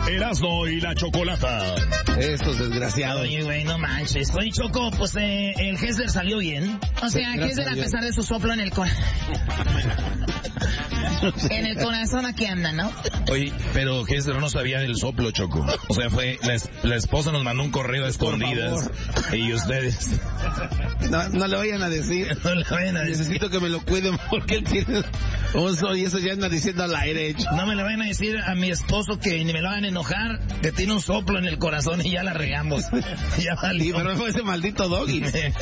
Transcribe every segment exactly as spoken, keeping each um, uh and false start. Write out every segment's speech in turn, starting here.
Erasmo y la Chocolata. Estos desgraciados. Oye, güey, no manches. Oye, Choco, pues eh, el Hessler salió bien. O sea, Hessler, a pesar de su soplo en el corazón. En el corazón aquí anda, ¿no? Oye, pero Hessler no sabía del soplo, Choco. O sea, fue, la, la esposa nos mandó un correo a escondidas. Y ustedes... No, no le vayan a decir. No le vayan a decir. Necesito que me lo cuiden porque él tiene un sol y eso ya anda diciendo al aire. No me le vayan a decir a mi esposo que ni me lo hagan enojar, que tiene un soplo en el corazón y ya la regamos. Ya valió. Pero fue ese maldito doggy.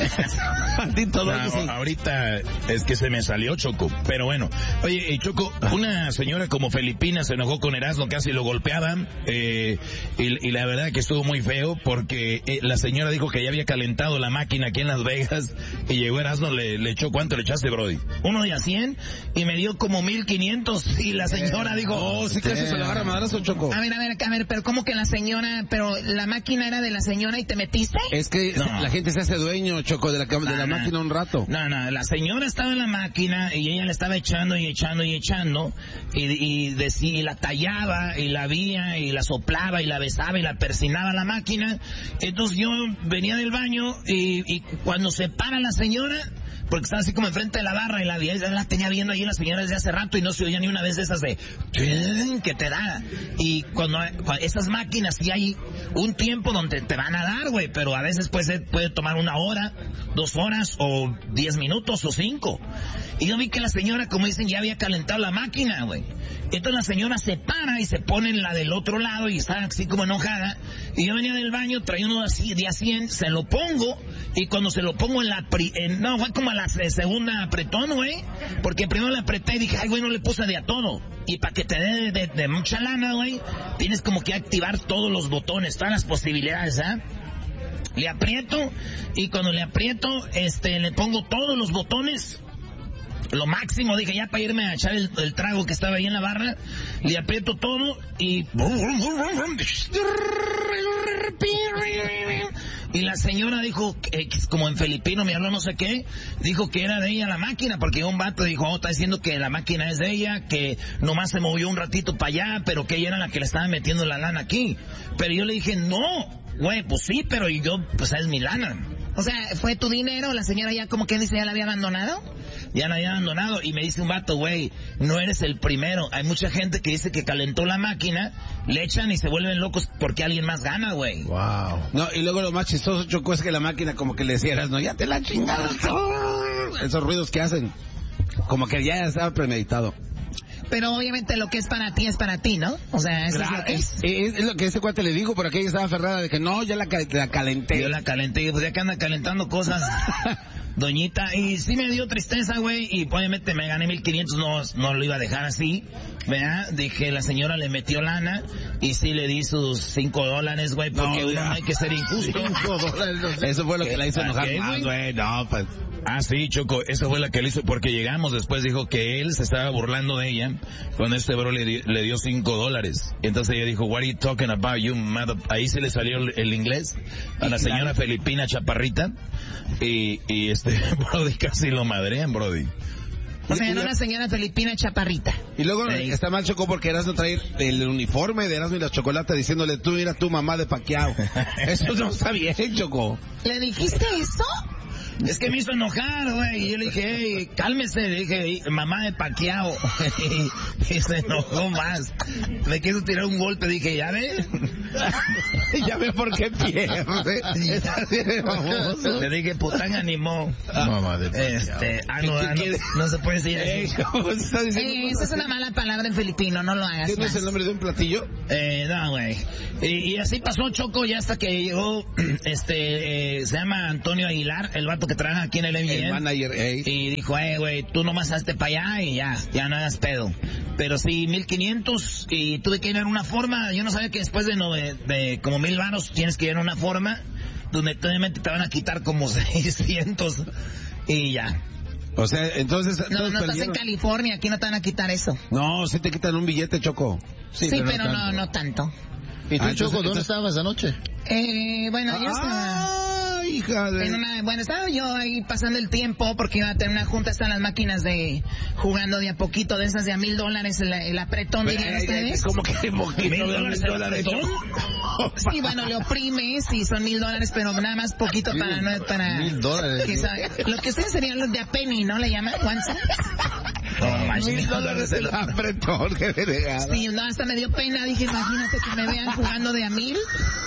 Maldito doggy. No, sí. Ahorita es que se me salió, Choco. Pero bueno. Oye, Choco, una señora como Felipina se enojó con Erasmo, casi lo golpeaban. Eh, y, y la verdad que estuvo muy feo porque eh, la señora dijo que ya había calentado la máquina aquí en Las Vegas y llegó Erasmo, le, le echó, ¿cuánto le echaste, Brody? Uno de a cien y me dio como mil quinientos y la señora eh, dijo... Oh, sí, casi se le agarra madrazo, Choco. A ver, a ver, a ver, pero ¿cómo que la señora, pero la máquina era de la señora y te metiste? Es que no. La gente se hace dueño, Choco, de la, de no, la no. máquina un rato. No, no, la señora estaba en la máquina y ella le estaba echando y echando y echando y, y, decía, y la tallaba y la vía y la soplaba y la besaba y la persinaba la máquina. Entonces yo venía del baño y, y cuando se para la señora, porque estaba así como enfrente de la barra y la, la tenía viendo ahí la señora desde hace rato y no se oía ni una vez de esas de que te da. Y cuando, cuando esas máquinas sí hay un tiempo donde te van a dar, güey, pero a veces puede, puede tomar una hora, dos horas o diez minutos o cinco. Y yo vi que la señora, como dicen, ya había calentado la máquina, güey. Entonces la señora se para y se pone en la del otro lado y está así como enojada. Y yo venía del baño, traía uno así de a cien, se lo pongo y cuando se lo pongo en la... Pri, en, no, fue como a la segunda apretón, güey. Porque primero le apreté y dije, ay, güey, no le puse de a todo. Y para que te dé de, de, de mucha lana, güey, tienes como que activar todos los botones, todas las posibilidades, ¿ah? ¿eh? Le aprieto y cuando le aprieto, este, le pongo todos los botones. Lo máximo, dije, ya para irme a echar el, el trago que estaba ahí en la barra, le aprieto todo y... Y la señora dijo, eh, como en filipino me habló no sé qué, dijo que era de ella la máquina, porque un vato dijo, oh, está diciendo que la máquina es de ella, que nomás se movió un ratito para allá, pero que ella era la que le estaba metiendo la lana aquí. Pero yo le dije, no, güey, pues sí, pero yo, pues es mi lana. O sea, ¿fue tu dinero? La señora ya como que dice, ya la había abandonado. Ya la había abandonado y me dice un vato, güey, no eres el primero. Hay mucha gente que dice que calentó la máquina, le echan y se vuelven locos porque alguien más gana, güey. Wow. No, y luego lo más chistoso, Choco, es que la máquina como que le decías, no, ya te la chingada. Esos ruidos que hacen, como que ya estaba premeditado. Pero obviamente lo que es para ti es para ti, ¿no? O sea, eso claro, es lo que es. Es, es lo que ese cuate le dijo, por aquella estaba aferrada de que no, ya la, la calenté. Yo la calenté, pues ya que anda calentando cosas, doñita. Y sí me dio tristeza, güey, y obviamente me gané mil quinientos, no, no lo iba a dejar así, ¿verdad? Dije, la señora le metió lana, y sí le di sus cinco dólares, güey, porque no, no hay que ser injusto. Cinco dólares, no sé. Eso fue lo que la hizo enojar más, güey, no, pues... Ah, sí, Choco, esa fue la que le hizo, porque llegamos después, dijo que él se estaba burlando de ella, cuando este bro le, di, le dio cinco dólares. Y entonces ella dijo, what are you talking about, you mother... Ahí se le salió el, el inglés a la señora claro. Felipina Chaparrita, y, y este, Brody casi lo madrean, Brody. O sea, era una señora Felipina Chaparrita. Y luego Ahí. Está mal, Choco, porque Erasmo trae el uniforme de Erasmo y la Chocolata diciéndole, tú eras tu mamá de Pacquiao. Eso no está bien, Choco. ¿Le dijiste eso? Es que me hizo enojar, güey. Y yo le dije, hey, cálmese. Le dije, hey, mamá de Pacquiao. Y se enojó más. Me quiso tirar un golpe. Dije, ¿ya ve? Ya ve por qué pierde. Le dije, pután animó. Mamá de Pacquiao. Este, ah, no, ah, no, no se puede decir eso. ¿Cómo se está diciendo? Eh, esa es una mala palabra en filipino, no lo hagas. ¿Tienes el nombre de un platillo? Eh, no, güey. Y, y así pasó, Choco, ya hasta que llegó, este, eh, se llama Antonio Aguilar, el vato que trabaja aquí en el M V N. El manager, eh. Y dijo, eh, güey, tú nomás hazte para allá y ya, ya no hagas pedo. Pero sí, mil quinientos y tuve que ir en una forma, yo no sabía que después de, no, de, de como mil varos tienes que ir en una forma donde obviamente te van a quitar como seiscientos y ya. O sea, entonces... No, no estás en California, aquí no te van a quitar eso. No, sí te quitan un billete, Choco. Sí, sí pero, pero no, no tanto. ¿Y tú, ah, Choco, entonces, dónde estabas anoche? Eh, bueno, yo estaba... Ay, hija de... En una, bueno, estaba yo ahí pasando el tiempo porque iba a tener una junta, están las máquinas de jugando de a poquito, de esas de a mil dólares, el, el apretón, dirían ustedes. ¿Cómo que poquito? ¿Mil dólares el apretón? Sí, bueno, le oprimes y son mil dólares, pero nada más poquito para... no para Mil dólares. Que sabe, lo que ustedes serían los de a penny, ¿no? ¿Le llaman? ¿Once? Oh, mil dólares el apretón, qué vergada. Sí, no, hasta me dio pena, dije, imagínate que me vean jugando de a mil.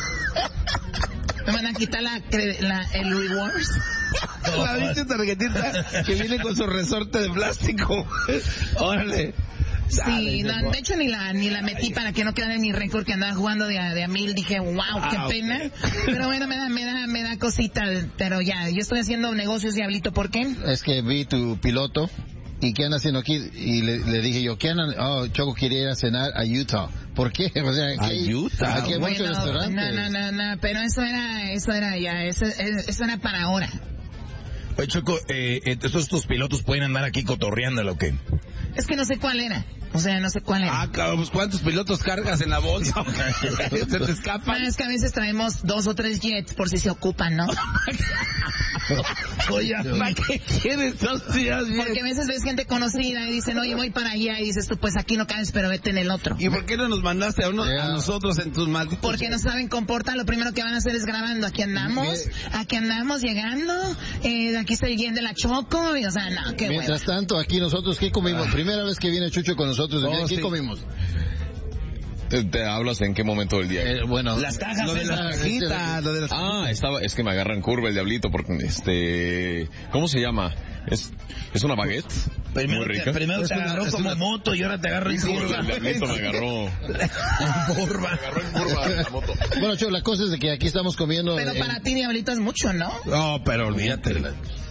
Me van a quitar la, la el rewards. La viste tarjetita que viene con su resorte de plástico. Órale. Sí, no, de hecho ni la ni la metí para que no quedara en mi récord que andaba jugando de a, de a mil. Dije, wow, qué ah, pena. Okay. Pero bueno, me da, me da, me da cosita. Pero ya, yo estoy haciendo negocios, Diablito, ¿por qué? Es que vi tu piloto. ¿Y qué anda haciendo aquí? Y le, le dije yo, ¿qué andan? Oh, Choco quiere ir a cenar a Utah. ¿Por qué? O sea, aquí, a Utah. Aquí hay bueno, muchos restaurantes. No, no, no, no, pero eso era, eso era ya, eso, eso era para ahora. Oye, Choco, eh, ¿estos tus pilotos pueden andar aquí cotorreando o qué? Es que no sé cuál era. O sea, no sé cuál era. Ah, cabrón, pues ¿cuántos pilotos cargas en la bolsa? Se te escapan. Es que a veces traemos dos o tres jets por si se ocupan, ¿no? Oye, ¿para qué quieres dos días bien? Porque a veces ves gente conocida y dicen, oye, voy para allá. Y dices tú, pues aquí no cabes, pero vete en el otro. ¿Y por qué no nos mandaste a, uno, yeah. a nosotros en tus malditos? Porque no saben comportar. Lo primero que van a hacer es grabando. Aquí andamos, aquí andamos llegando. Eh, aquí está el jet de la Choco. Y, o sea, no, qué Mientras hueva. tanto, aquí nosotros, ¿qué comimos? Ah. Primera vez que viene Chucho con nosotros. Oh, ¿Qué sí. comimos? ¿Te, ¿Te hablas en qué momento del día? Eh, bueno, las cajas, lo de la cajita, lo de las... Ah, estaba, es que me agarra en curva el Diablito porque, este, ¿cómo se llama? Es, es una baguette. Primero, muy rica. Te, primero te agarró una, como una... moto y ahora te agarró en curva. El Diablito me agarró en curva. Me agarró en curva la moto. Bueno, Cho, la cosa es de que aquí estamos comiendo. Pero en... para ti, Diablito, es mucho, ¿no? No, pero olvídate.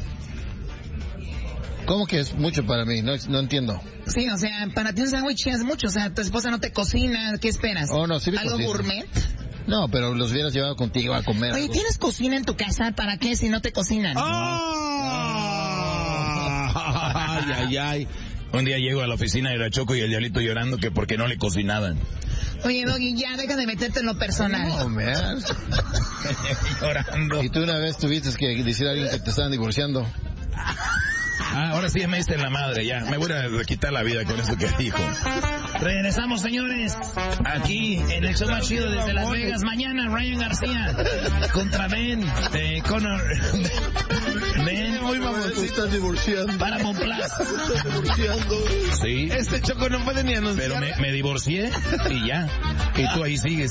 ¿Cómo que es mucho para mí? No, no entiendo. Sí, o sea, para ti un sándwich es mucho. O sea, tu esposa no te cocina. ¿Qué esperas? Oh, no, sí me ¿Algo cocina. gourmet? No, pero los hubieras llevado contigo a comer. Oye, algo. ¿tienes cocina en tu casa? ¿Para qué si no te cocinan? ¡Oh! ¡Ay, ay, ay! Un día llego a la oficina de la Choco y el Diablito llorando que porque no le cocinaban. Oye, Doggy, ya deja de meterte en lo personal. No, man. Llorando. Y tú una vez tuviste que decir a alguien que te estaban divorciando. Ah, ahora sí me diste en la madre, ya. Me voy a quitar la vida con eso que dijo. Regresamos, señores, aquí en el show más chido desde Las Vegas. Mañana, Ryan García contra Ben, eh, Conor. Ben, muy vamos, tú estás divorciando. Para Monplas. Estás divorciando. Sí. Este Choco no puede ni anunciar. Pero me, me divorcié y ya. Y tú ahí sigues.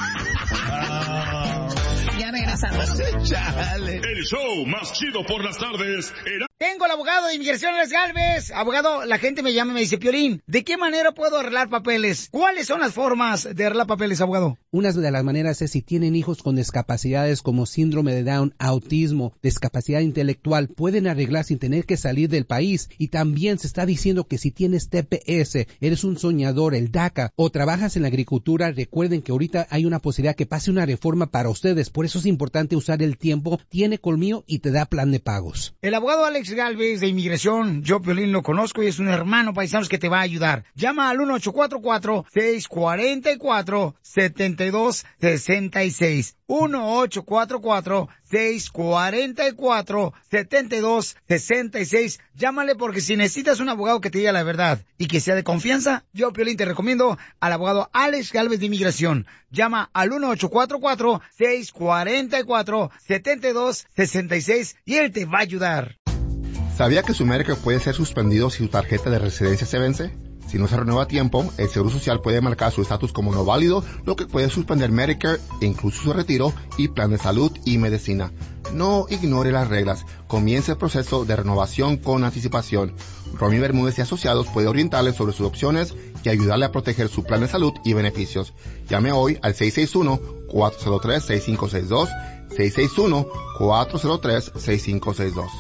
Ah. Ya regresamos. Chale. El show más chido por las tardes era... Tengo al abogado de inmigración, Alex Galvez. Abogado, la gente me llama y me dice, Piolín, ¿de qué manera puedo arreglar papeles? ¿Cuáles son las formas de arreglar papeles, abogado? Una de las maneras es si tienen hijos con discapacidades como síndrome de Down, autismo, discapacidad intelectual, pueden arreglar sin tener que salir del país. Y también se está diciendo que si tienes T P S, eres un soñador, el DACA, o trabajas en la agricultura, recuerden que ahorita hay una posibilidad que pase una reforma para ustedes. Por eso es importante usar el tiempo. Tiene colmillo y te da plan de pagos. El abogado Alex Galvez de inmigración, yo Piolín lo conozco y es un hermano paisanos que te va a ayudar. Llama al uno ocho cuatro cuatro, seis cuatro cuatro, siete dos seis seis. uno ocho cuatro cuatro, seis cuatro cuatro, siete dos seis seis. Llámale porque si necesitas un abogado que te diga la verdad y que sea de confianza, yo Piolín te recomiendo al abogado Alex Galvez de inmigración. Llama al uno ocho cuatro cuatro, seis cuatro cuatro, siete dos seis seis y él te va a ayudar. ¿Sabía que su Medicare puede ser suspendido si su tarjeta de residencia se vence? Si no se renueva a tiempo, el Seguro Social puede marcar su estatus como no válido, lo que puede suspender Medicare e incluso su retiro y plan de salud y medicina. No ignore las reglas. Comience el proceso de renovación con anticipación. Romy Bermúdez y Asociados puede orientarle sobre sus opciones y ayudarle a proteger su plan de salud y beneficios. Llame hoy al seis seis uno, cuatro cero tres, seis cinco seis dos, seis seis uno, cuatro cero tres, seis cinco seis dos.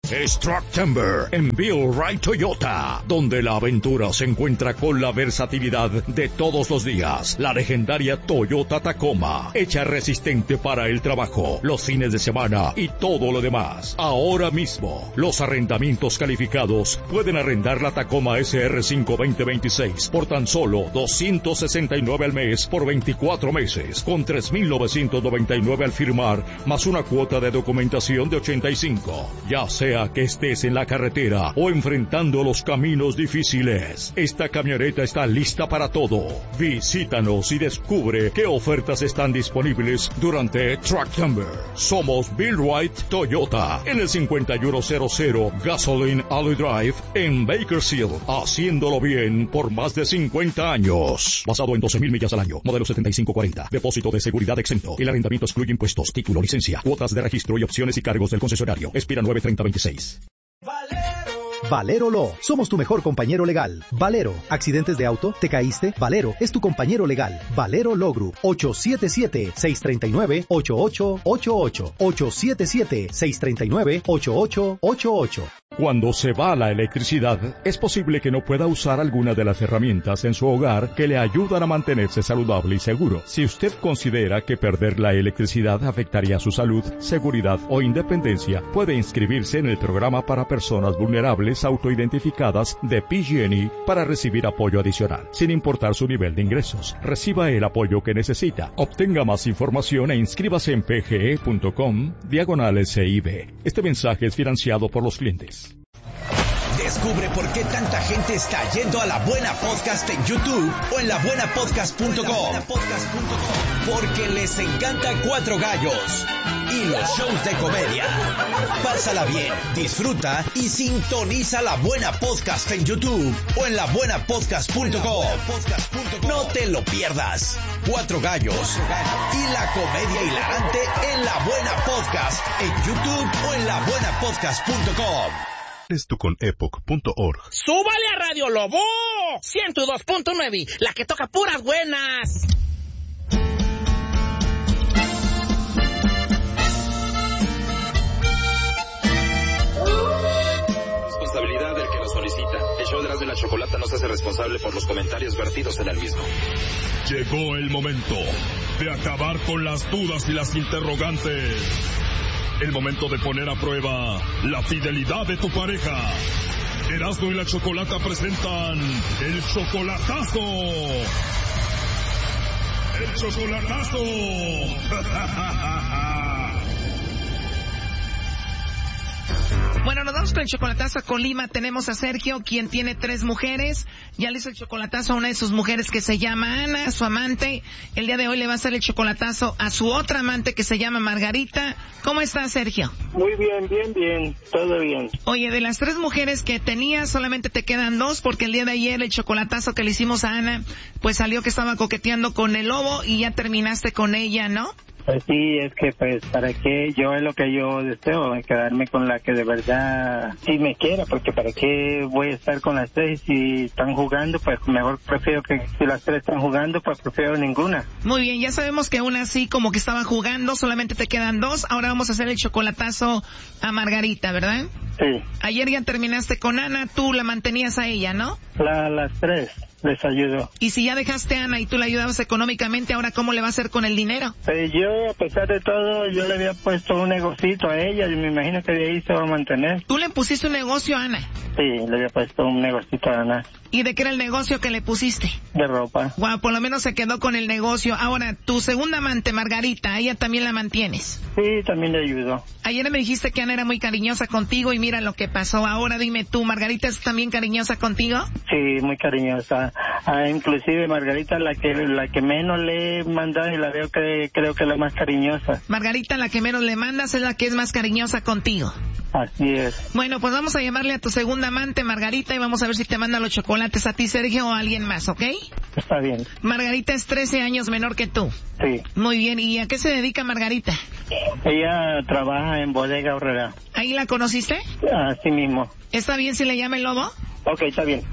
Es Trucktember en Bill Wright Toyota, donde la aventura se encuentra con la versatilidad de todos los días. La legendaria Toyota Tacoma, hecha resistente para el trabajo, los fines de semana y todo lo demás. Ahora mismo, los arrendamientos calificados pueden arrendar la Tacoma S R cinco veinte veintiséis por tan solo doscientos sesenta y nueve al mes por veinticuatro meses, con tres mil novecientos noventa y nueve al firmar, más una cuota de documentación de ochenta y cinco. Ya sea que estés en la carretera o enfrentando los caminos difíciles, esta camioneta está lista para todo. Visítanos y descubre qué ofertas están disponibles durante Trucktember. Somos Bill Wright Toyota en el cincuenta y uno cero cero Gasoline Alley Drive en Bakersfield, haciéndolo bien por más de cincuenta años. Basado en doce mil millas al año, modelo setenta y cinco cuarenta, depósito de seguridad exento. El arrendamiento excluye impuestos, título, licencia, cuotas de registro y opciones y cargos del concesionario. Expira nueve treinta veintiséis. Valero Law, somos tu mejor compañero legal. Valero, accidentes de auto, te caíste, Valero es tu compañero legal. Valero Law Group, ocho siete siete, seis tres nueve, ocho ocho ocho ocho, ocho siete siete, seis tres nueve, ocho ocho ocho ocho. Cuando se va la electricidad, es posible que no pueda usar alguna de las herramientas en su hogar que le ayudan a mantenerse saludable y seguro. Si usted considera que perder la electricidad afectaría su salud, seguridad o independencia, puede inscribirse en el programa para personas vulnerables autoidentificadas de P G and E para recibir apoyo adicional, sin importar su nivel de ingresos. Reciba el apoyo que necesita. Obtenga más información e inscríbase en pge.com diagonal S I B. Este mensaje es financiado por los clientes. Descubre por qué tanta gente está yendo a La Buena Podcast en YouTube o en la buena podcast punto com. Porque les encanta Cuatro Gallos y los shows de comedia. Pásala bien, disfruta y sintoniza La Buena Podcast en YouTube o en la buena podcast punto com. No te lo pierdas. Cuatro Gallos y la comedia hilarante en La Buena Podcast en YouTube o en la buena podcast punto com. Tú con epoch punto org. ¡Súbale a Radio Lobo! ciento dos punto nueve, la que toca puras buenas. Responsabilidad del que lo solicita. El show de Erasmo y la Chocolata no se hace responsable por los comentarios vertidos en el mismo. Llegó el momento de acabar con las dudas y las interrogantes. El momento de poner a prueba la fidelidad de tu pareja. Erasmo y la Chocolata presentan el chocolatazo. El chocolatazo. Bueno, nos vamos con el chocolatazo a Colima. Tenemos a Sergio, quien tiene tres mujeres. Ya le hizo el chocolatazo a una de sus mujeres que se llama Ana, su amante. El día de hoy le va a hacer el chocolatazo a su otra amante que se llama Margarita. ¿Cómo estás, Sergio? Muy bien, bien, bien. Todo bien. Oye, de las tres mujeres que tenías, solamente te quedan dos, porque el día de ayer el chocolatazo que le hicimos a Ana, pues salió que estaba coqueteando con el lobo y ya terminaste con ella, ¿no? Pues sí, es que pues para qué, yo es lo que yo deseo, quedarme con la que de verdad sí me quiera, porque para qué voy a estar con las tres si están jugando, pues mejor prefiero que si las tres están jugando, pues prefiero ninguna. Muy bien, ya sabemos que una sí como que estaba jugando, solamente te quedan dos, ahora vamos a hacer el chocolatazo a Margarita, ¿verdad? Sí. Ayer ya terminaste con Ana, tú la mantenías a ella, ¿no? La, las tres. Les ayudo. Y si ya dejaste a Ana y tú la ayudabas económicamente, ¿ahora cómo le va a hacer con el dinero? Pues yo, a pesar de todo, yo le había puesto un negocito a ella y me imagino que de ahí se va a mantener. ¿Tú le pusiste un negocio a Ana? Sí, le había puesto un negocito a Ana. ¿Y de qué era el negocio que le pusiste? De ropa. Wow, por lo menos se quedó con el negocio. Ahora, tu segunda amante, Margarita, ¿a ella también la mantienes? Sí, también le ayudo. Ayer me dijiste que Ana era muy cariñosa contigo y mira lo que pasó. Ahora dime tú, ¿Margarita es también cariñosa contigo? Sí, muy cariñosa. Ah, inclusive Margarita la que la que menos le he mandado y la veo que creo que es la más cariñosa. Margarita, la que menos le mandas, es la que es más cariñosa contigo. Así es. Bueno, pues vamos a llamarle a tu segunda amante, Margarita, y vamos a ver si te manda los chocolates a ti, Sergio, o a alguien más, ¿ok? Está bien. Margarita es trece años menor que tú. Sí. Muy bien, ¿y a qué se dedica Margarita? Ella trabaja en Bodega Aurrera. ¿Ahí la conociste? Así mismo. ¿Está bien si le llama el lobo? Ok, está bien.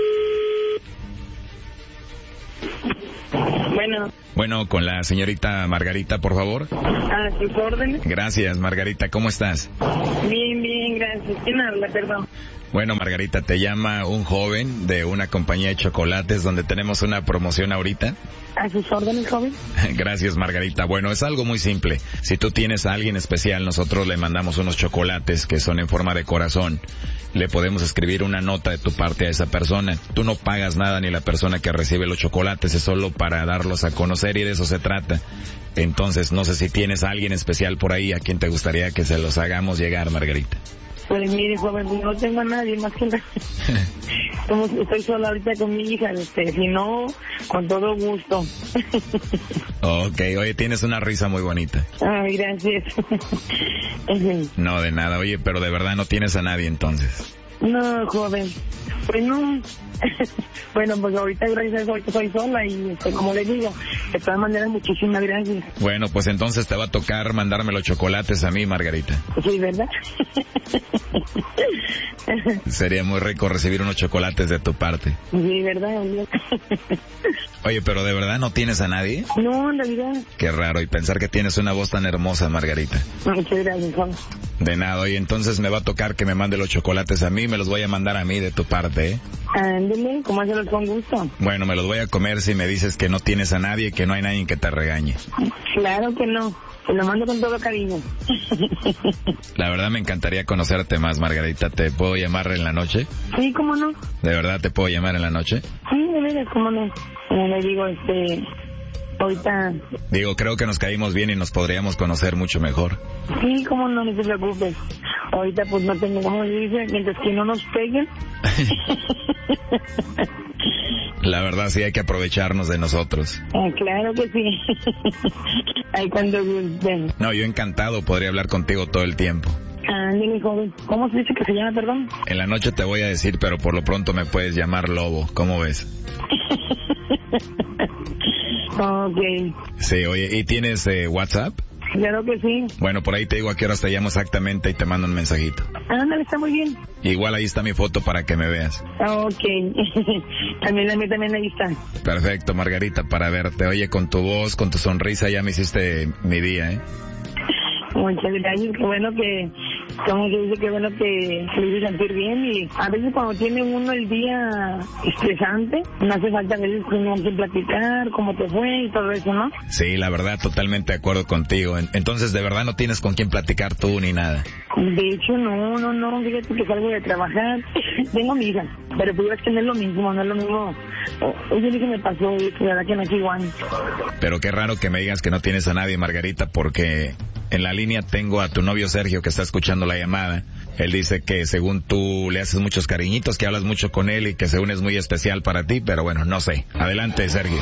Bueno. Bueno, con la señorita Margarita, por favor. A sus órdenes. Gracias, Margarita. ¿Cómo estás? Bien, bien, gracias. gracias. ¿Quién habla, perdón? Bueno, Margarita, te llama un joven de una compañía de chocolates donde tenemos una promoción ahorita. ¿A sus órdenes, joven? Gracias, Margarita. Bueno, es algo muy simple. Si tú tienes a alguien especial, nosotros le mandamos unos chocolates que son en forma de corazón. Le podemos escribir una nota de tu parte a esa persona. Tú no pagas nada ni la persona que recibe los chocolates, es solo para darlos a conocer y de eso se trata. Entonces, no sé si tienes a alguien especial por ahí a quien te gustaría que se los hagamos llegar, Margarita. Pues mire, joven, no tengo a nadie más que nada. Como estoy sola ahorita con mi hija, este, si no, con todo gusto. Ok, oye, tienes una risa muy bonita. Ay, gracias. No, de nada, oye, pero de verdad no tienes a nadie entonces. No, joven, pues no. Bueno, pues ahorita gracias a Dios ahorita soy sola y este, como le digo, de todas maneras muchísimas gracias. Bueno, pues entonces te va a tocar mandarme los chocolates a mí, Margarita. Sí, ¿verdad? Sería muy rico recibir unos chocolates de tu parte. Sí, ¿verdad? Oye, pero ¿de verdad no tienes a nadie? No, en realidad. Qué raro, y pensar que tienes una voz tan hermosa, Margarita. Muchas gracias, Juan. De nada, oye, entonces me va a tocar que me mande los chocolates a mí, me los voy a mandar a mí de tu parte, ¿eh? Ándale, ¿cómo hacerlos con gusto? Bueno, me los voy a comer si me dices que no tienes a nadie y que no hay nadie que te regañe. Claro que no, te lo mando con todo cariño. La verdad me encantaría conocerte más, Margarita. ¿Te puedo llamar en la noche? Sí, ¿cómo no? ¿De verdad te puedo llamar en la noche? Sí, de veras, ¿cómo no? Como le digo, este... ahorita... Digo, creo que nos caímos bien y nos podríamos conocer mucho mejor. Sí, cómo no, no te preocupes. Ahorita pues no tengo, como dice, mientras que no nos peguen. La verdad sí hay que aprovecharnos de nosotros. Ah, claro que sí. Ahí cuando gusten. No, yo encantado podría hablar contigo todo el tiempo. Ándale, joven. ¿Cómo se dice que se llama, perdón? En la noche te voy a decir, pero por lo pronto me puedes llamar Lobo. ¿Cómo ves? Ok. Sí, oye, ¿y tienes eh, WhatsApp? Claro que sí. Bueno, por ahí te digo a qué horas te llamo exactamente y te mando un mensajito. Ándale, está muy bien. Igual ahí está mi foto para que me veas. Ok. También la mía también ahí está. Perfecto, Margarita, para verte. Oye, con tu voz, con tu sonrisa ya me hiciste mi día, ¿eh? Muchas gracias, qué bueno que, como se dice, qué bueno que se hizo sentir bien, y a veces cuando tiene uno el día estresante, no hace falta a veces que uno que platicar cómo te fue y todo eso, ¿no? Sí, la verdad, totalmente de acuerdo contigo. Entonces, de verdad no tienes con quién platicar tú ni nada. De hecho, no, no, no, fíjate que salgo de trabajar, tengo mi hija, pero pues es que no es lo mismo, no es lo mismo. Oye, que me pasó, y la verdad que no es igual. Pero qué raro que me digas que no tienes a nadie, Margarita, porque en la línea tengo a tu novio Sergio que está escuchando la llamada. Él dice que según tú le haces muchos cariñitos, que hablas mucho con él y que según es muy especial para ti, pero bueno, no sé. Adelante, Sergio.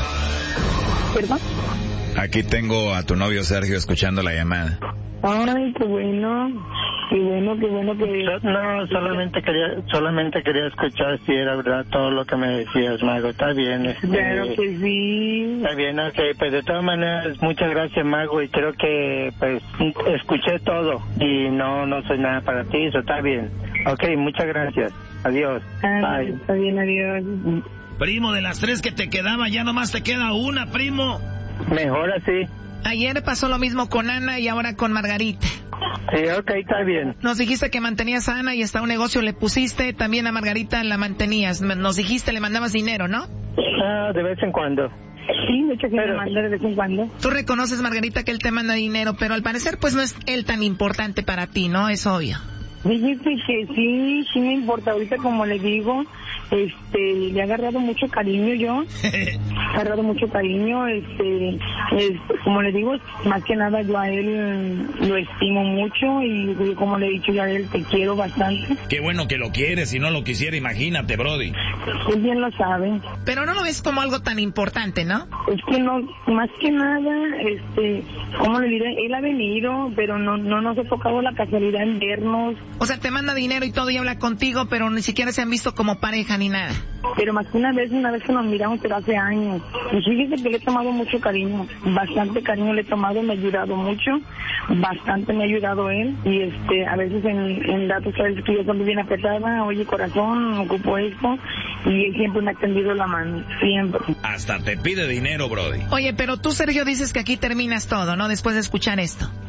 ¿Perdón? Aquí tengo a tu novio Sergio escuchando la llamada. Ay, qué bueno, qué bueno, qué bueno que... No, solamente quería, solamente quería escuchar si era verdad todo lo que me decías, Mago. Está bien. Este, claro que sí. Está bien, ok, pues de todas maneras, muchas gracias, Mago, y creo que, pues, escuché todo, y no, no soy nada para ti, eso está bien. Ok, muchas gracias. Adiós. Ah, bye. Está bien, adiós. Primo, de las tres que te quedaban, ya nomás te queda una, primo. Mejor así. Ayer pasó lo mismo con Ana y ahora con Margarita. Sí, ok, está bien. Nos dijiste que mantenías a Ana y hasta un negocio le pusiste, también a Margarita la mantenías. Nos dijiste le mandabas dinero, ¿no? Ah, de vez en cuando. Sí, mucha gente me manda de vez en cuando. Tú reconoces, Margarita, que él te manda dinero, pero al parecer pues no es él tan importante para ti, ¿no? Es obvio. Fíjate que sí, sí me importa. Ahorita, como le digo, este, le he agarrado mucho cariño yo. He agarrado mucho cariño, este, es, como le digo, más que nada yo a él lo estimo mucho y como le he dicho yo a él, te quiero bastante. Qué bueno que lo quieres, si no lo quisiera, imagínate, Brody. Él bien lo sabe. Pero no lo ves como algo tan importante, ¿no? Es que no, más que nada, este, ¿cómo le diré? Él ha venido, pero no, no nos ha tocado la casualidad en vernos. O sea, te manda dinero y todo y habla contigo, pero ni siquiera se han visto como pareja ni nada. Pero más que una vez, una vez que nos miramos, pero hace años. Y fíjese que le he tomado mucho cariño, bastante cariño le he tomado, me ha ayudado mucho, bastante me ha ayudado él. Y este, a veces en, en datos, a veces que yo cuando bien apretada, oye corazón, ocupo esto, y él siempre me ha tendido la mano, siempre. Hasta te pide dinero, Brody. Oye, pero tú, Sergio, dices que aquí terminas todo, ¿no? Después de escuchar esto.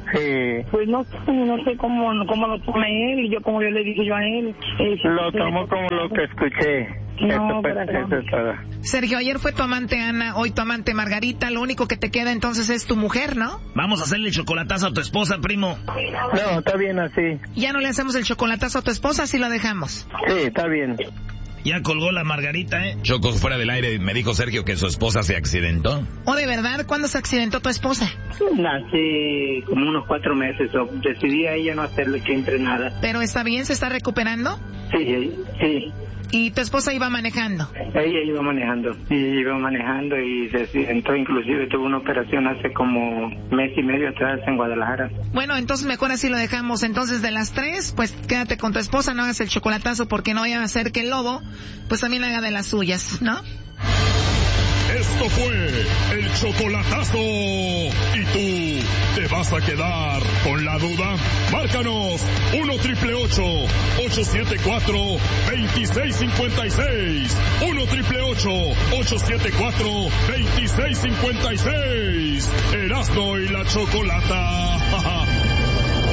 Sí. Pues no, no sé cómo, cómo lo tome él, y yo como yo le dije yo a él. Eh, lo tomo como lo que escuché. No, eso, pues, eso es todo. Sergio, ayer fue tu amante Ana, hoy tu amante Margarita, lo único que te queda entonces es tu mujer, ¿no? Vamos a hacerle el chocolatazo a tu esposa, primo. No, está bien así. Ya no le hacemos el chocolatazo a tu esposa, así lo dejamos. Sí, está bien. Ya colgó la Margarita, ¿eh? Choco, fuera del aire, me dijo Sergio que su esposa se accidentó. ¿O de verdad? ¿Cuándo se accidentó tu esposa? Hace como unos cuatro meses. O decidí a ella no hacerle siempre nada. ¿Pero está bien? ¿Se está recuperando? Sí, sí. ¿Y tu esposa iba manejando? Ella iba manejando, y iba manejando y se accidentó, inclusive tuvo una operación hace como mes y medio atrás en Guadalajara. Bueno, entonces mejor así lo dejamos. Entonces de las tres, pues quédate con tu esposa, no hagas el chocolatazo porque no vaya a hacer que el lobo, pues también haga de las suyas, ¿no? Esto fue el chocolatazo. ¿Y tú te vas a quedar con la duda? Márcanos uno triple ocho, ocho siete cuatro, dos seis cinco seis. uno triple ocho, ocho siete cuatro, dos seis cinco seis. Erasmo y la Chocolata.